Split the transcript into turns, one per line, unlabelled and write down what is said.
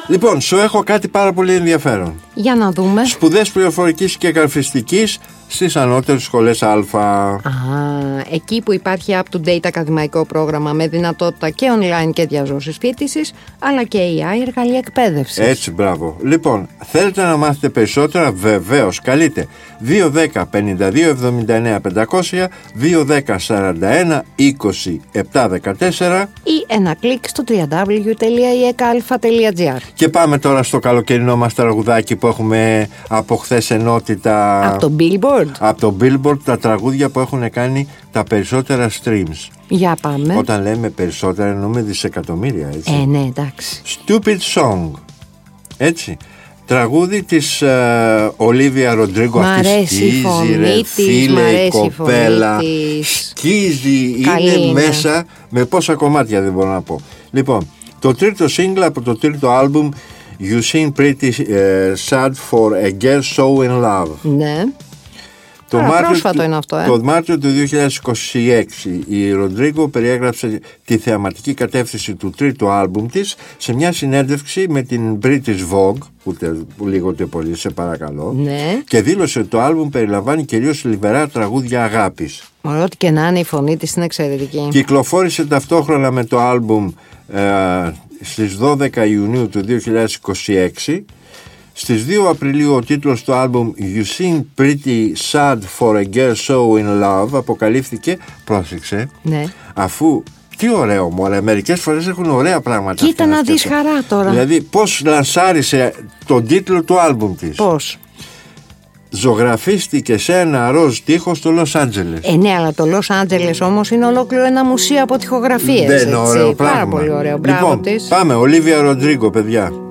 Λοιπόν, σου έχω κάτι πάρα πολύ ενδιαφέρον.
Για να δούμε.
Σπουδές πληροφορικής και γραφιστικής στις ανώτερες σχολές Α.
Εκεί που υπάρχει up-to-date ακαδημαϊκό πρόγραμμα με δυνατότητα και online και διαζώσεις φοιτησης, αλλά και AI, εργαλεία εκπαίδευσης.
Έτσι, μπράβο. Λοιπόν, θέλετε να μάθετε περισσότερα? Βεβαίως, καλείτε 210 52 79 500, 210 41 20 714
ή ένα κλικ στο www.ekalfa.gr.
Και πάμε τώρα στο καλοκαιρινό μας τραγουδάκι που έχουμε από χθες ενότητα.
Από το Billboard.
Από το Billboard, τα τραγούδια που έχουν κάνει τα περισσότερα streams.
Για πάμε.
Όταν λέμε περισσότερα εννοούμε δισεκατομμύρια, έτσι.
Ναι, εντάξει.
Stupid Song. Έτσι. Τραγούδι της Ολίβια Ροντρίγκο.
Μ' αρέσει η φωνή της, μ' αρέσει η
κοπέλα.
φωνή της.
Σκίζει, είναι μέσα με πόσα κομμάτια, δεν μπορώ να πω. Λοιπόν, το τρίτο single από το τρίτο άλμπουμ You Seem Pretty Sad for a Girl So In Love.
Ναι.
Πρόσφατο
είναι αυτό,
Το Μάρτιο του 2026 η Ροντρίγκο περιέγραψε τη θεαματική κατεύθυνση του τρίτου άλμπουμ της σε μια συνέντευξη με την British Vogue, που λίγο ούτε πολύ, σε παρακαλώ,
ναι.
Και δήλωσε ότι το άλμπουμ περιλαμβάνει κυρίως λιβερά τραγούδια αγάπης.
Ό,τι και να είναι, η φωνή της είναι εξαιρετική.
Κυκλοφόρησε ταυτόχρονα με το άλμπουμ στις 12 Ιουνίου του 2026. Στις 2 Απριλίου ο τίτλος του άλμπουμ You Seem Pretty Sad for a Girl So In Love αποκαλύφθηκε, πρόσεξε,
ναι.
Αφού, τι ωραίο μωρέ, μερικές φορές έχουν ωραία πράγματα.
Κοίτα να δεις χαρά τώρα.
Δηλαδή πώς λανσάρισε τον τίτλο του άλμπουμ της.
Πώς?
Ζωγραφίστηκε σε ένα ροζ τοίχο στο Λος Άντζελες.
Ναι, αλλά το Λος Άντζελες όμως είναι ολόκληρο ένα μουσείο από τοιχογραφίες.
Δεν είναι ωραίο πράγμα.
Πάρα πολύ ωραίο. Μπράβο
Λοιπόν,
της.
πάμε, Ολίβια Ροντρίγκο, παιδιά.